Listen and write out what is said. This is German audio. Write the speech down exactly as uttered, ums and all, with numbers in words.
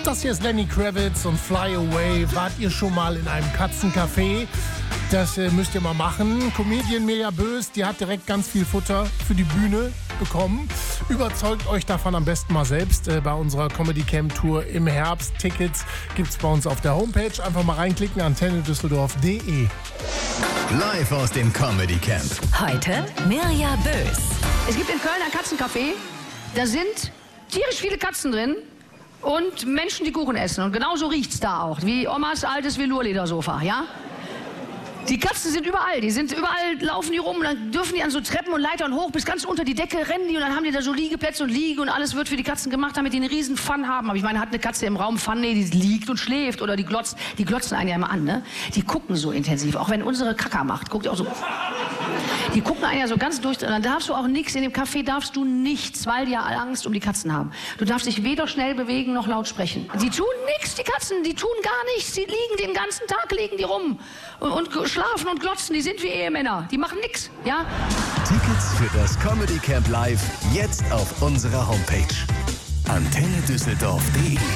Das hier ist Lenny Kravitz und Fly Away. Wart ihr schon mal in einem Katzencafé? Das äh, müsst ihr mal machen. Comedian Mirja Bös, die hat direkt ganz viel Futter für die Bühne bekommen. Überzeugt euch davon am besten mal selbst äh, bei unserer Comedy Camp Tour im Herbst. Tickets gibt's bei uns auf der Homepage. Einfach mal reinklicken, antenne düsseldorf punkt de. Live aus dem Comedy Camp. Heute Mirja Bös. Es gibt in Köln ein Katzencafé. Da sind tierisch viele Katzen drin und Menschen, die Kuchen essen. Und genauso riecht's da auch, wie Omas altes Velourledersofa, ja? Die Katzen sind überall, die sind überall, laufen die rum, und dann dürfen die an so Treppen und Leitern hoch, bis ganz unter die Decke rennen die, und dann haben die da so Liegeplätze und Liege und alles wird für die Katzen gemacht, damit die einen riesen Fun haben. Aber ich meine, hat eine Katze im Raum Fun? Nee, die liegt und schläft oder die glotzt, die glotzen einen ja immer an, ne? Die gucken so intensiv, auch wenn unsere Kacker macht, guckt ihr auch so. Die gucken einen ja so ganz durch, und dann darfst du auch nichts, in dem Café darfst du nichts, weil die ja Angst um die Katzen haben. Du darfst dich weder schnell bewegen noch laut sprechen. Die tun nichts, die Katzen, die tun gar nichts, die liegen den ganzen Tag, liegen die rum und, und schlafen und glotzen, die sind wie Ehemänner, die machen nichts, ja? Tickets für das Comedy Camp Live jetzt auf unserer Homepage. antenne düsseldorf punkt de